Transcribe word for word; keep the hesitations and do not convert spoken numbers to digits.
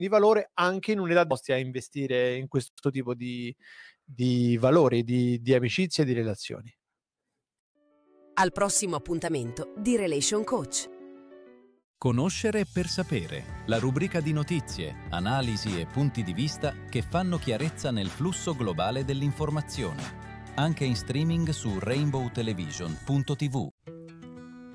di valore anche in un'età a investire in questo tipo di di valori, di di amicizie e di relazioni. Al prossimo appuntamento di Relation Coach. Conoscere per sapere, la rubrica di notizie, analisi e punti di vista che fanno chiarezza nel flusso globale dell'informazione, anche in streaming su rainbow television punto tivù.